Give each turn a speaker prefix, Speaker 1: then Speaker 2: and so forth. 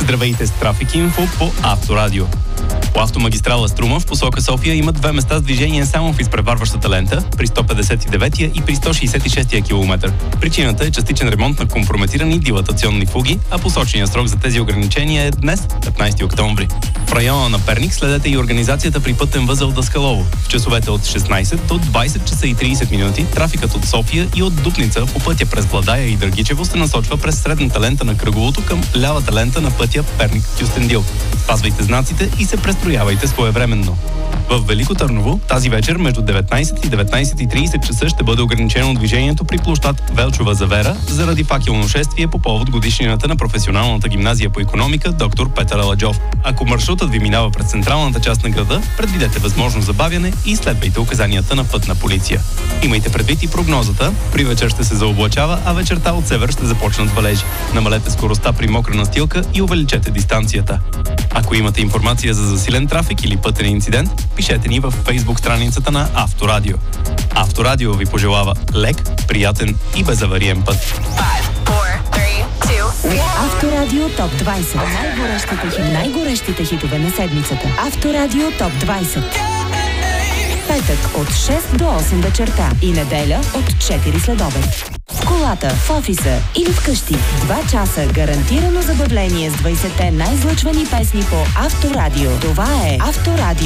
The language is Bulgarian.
Speaker 1: Здравейте с Трафик Инфо по Авторадио. По автомагистрала Струма в посока София има две места с движение само в изпреварващата лента, при 159-я и при 166-я километър. Причината е частичен ремонт на компрометирани дилатационни фуги, а посочения срок за тези ограничения е днес, 15 октомври. В района на Перник следете и организацията при пътен възел Даскалово. В часовете от 16 до 20 часа и 30 минути трафикът от София и от Дупница по пътя през Владая и Дъргичево се насочва през средната лента на кръговото към лявата лента на пътя Перник-Кюстендил. Спазвайте знаците и се престроявайте своевременно. В Велико Търново тази вечер между 19 и 19:30 часа ще бъде ограничено движението при площад Велчова завера заради факелно шествие по повод годишнината на професионалната гимназия по икономика доктор Петър Аладжов. Ако маршрутът ви минава през централната част на града, предвидете възможно забавяне и следвайте указанията на Пътна полиция. Имайте предвид и прогнозата. При вечер ще се заоблачава, а вечерта от север ще започнат валежи. Намалете скоростта при мокра настилка и увеличете дистанцията. Ако имате информация за засилен трафик или пътен инцидент, пишете ни във Facebook страницата на Авторадио. Авторадио ви пожелава лек, приятен и безавариен път.
Speaker 2: 5, 4, 3, 2.
Speaker 3: Авторадио ТОП 20. Най-горещите хитове на седмицата. Авторадио ТОП 20. Петък от 6 до 8 вечерта и неделя от 4 следобед. В колата, в офиса или вкъщи. 2 часа гарантирано забавление с 20-те най-излъчвани песни по Авторадио. Това е Авторадио.